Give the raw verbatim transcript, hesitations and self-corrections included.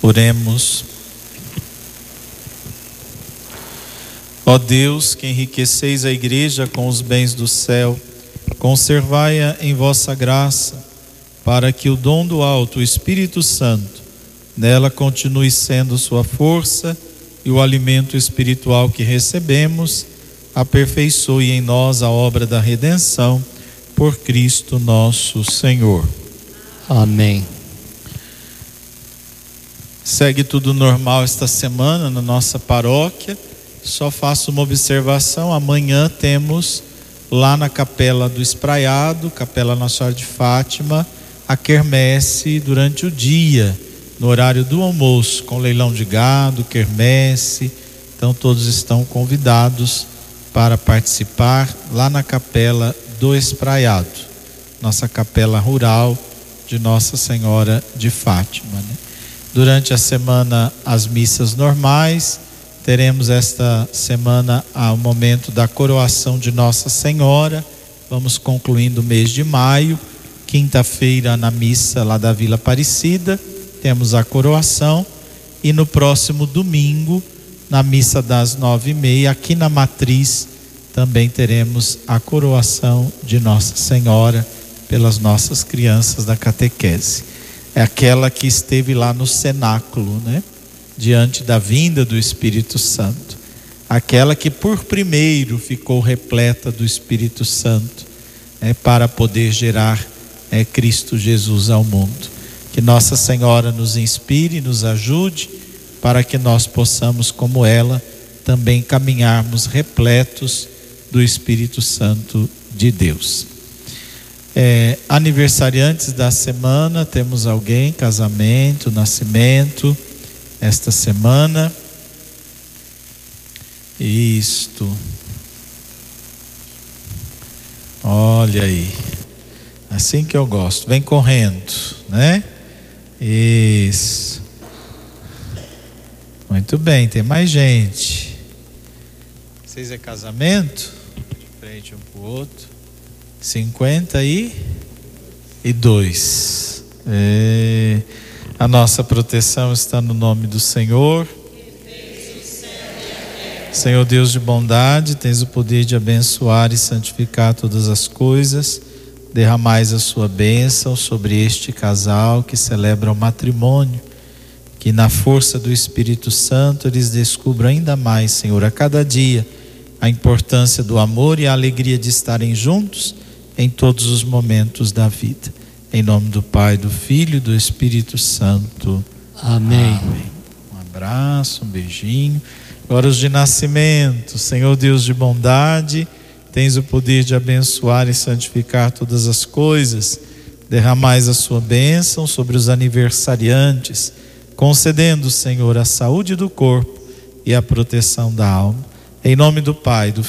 Oremos. Ó Deus, que enriqueceis a igreja com os bens do céu, conservai-a em vossa graça, para que o dom do alto, o Espírito Santo, nela continue sendo sua força e o alimento espiritual que recebemos, aperfeiçoe em nós a obra da redenção, por Cristo nosso Senhor. Amém. Segue tudo normal esta semana na nossa paróquia. Só faço uma observação: amanhã temos lá na Capela do Espraiado, Capela Nossa Senhora de Fátima, a quermesse durante o dia, no horário do almoço, com leilão de gado, quermesse. Então todos estão convidados para participar lá na Capela do Espraiado, nossa capela rural de Nossa Senhora de Fátima, né? Durante a semana, as missas normais. Teremos esta semana o momento da coroação de Nossa Senhora. Vamos concluindo o mês de maio. Quinta-feira, na missa lá da Vila Aparecida, temos a coroação. E no próximo domingo, na missa das nove e meia, aqui na Matriz, também teremos a coroação de Nossa Senhora pelas nossas crianças da catequese. É aquela que esteve lá no cenáculo, né? Diante da vinda do Espírito Santo. Aquela que por primeiro ficou repleta do Espírito Santo, é, para poder gerar é, Cristo Jesus ao mundo. Que Nossa Senhora nos inspire, nos ajude, para que nós possamos, como ela, também caminharmos repletos do Espírito Santo de Deus. É, aniversariantes da semana, temos alguém, casamento, nascimento, esta semana. Isto. Olha aí. Assim que eu gosto. Vem correndo, né? Isso. Muito bem, tem mais gente. Vocês é casamento? De frente um para o outro. cinquenta e dois. É, a nossa proteção está no nome do Senhor. Senhor Deus de bondade, tens o poder de abençoar e santificar todas as coisas. Derramais a sua bênção sobre este casal que celebra o matrimônio. Que na força do Espírito Santo eles descubram ainda mais, Senhor, a cada dia, a importância do amor e a alegria de estarem juntos em todos os momentos da vida. Em nome do Pai, do Filho e do Espírito Santo. Amém. Amém. Um abraço, um beijinho. Agora os de nascimento. Senhor Deus de bondade, tens o poder de abençoar e santificar todas as coisas. Derramais a sua bênção sobre os aniversariantes, concedendo, Senhor, a saúde do corpo e a proteção da alma. Em nome do Pai, do